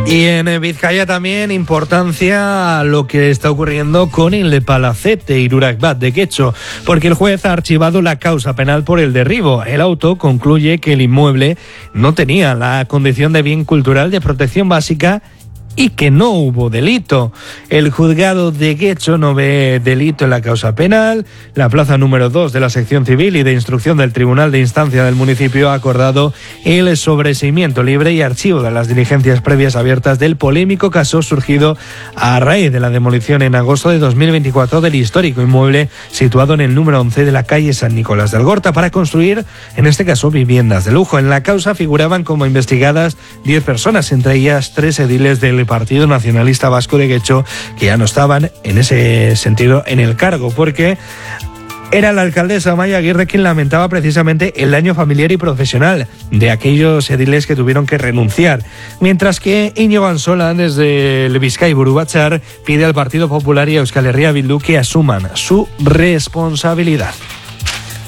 Y en Vizcaya también importancia a lo que está ocurriendo con el Palacete Irurach Bat de Getxo, porque el juez ha archivado la causa penal por el derribo. El auto concluye que el inmueble no tenía la condición de bien cultural de protección básica y que no hubo delito. El juzgado de Getxo no ve delito en la causa penal. La plaza número 2 de la sección civil y de instrucción del Tribunal de Instancia del municipio ha acordado el sobreseimiento libre y archivo de las diligencias previas abiertas del polémico caso surgido a raíz de la demolición en agosto de 2024 del histórico inmueble situado en el número 11 de la calle San Nicolás de Algorta para construir, en este caso, viviendas de lujo. En la causa figuraban como investigadas 10 personas, entre ellas 3 ediles del Partido Nacionalista Vasco de Getxo, que ya no estaban en ese sentido en el cargo, porque era la alcaldesa Amaia Aguirre quien lamentaba precisamente el daño familiar y profesional de aquellos ediles que tuvieron que renunciar, mientras que Íñigo Ansola, desde el Bizkai Buru Batzar, pide al Partido Popular y a Euskal Herria Bildu que asuman su responsabilidad.